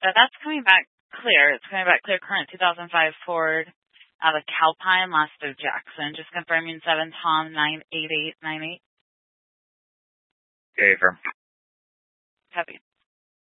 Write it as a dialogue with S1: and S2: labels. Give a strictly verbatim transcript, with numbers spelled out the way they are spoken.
S1: but that's coming back clear. It's coming back clear current two thousand five Ford out of Calpine, last of Jackson. Just confirming seven Tom nine eight eight nine eight.
S2: Okay, firm.
S1: Copy.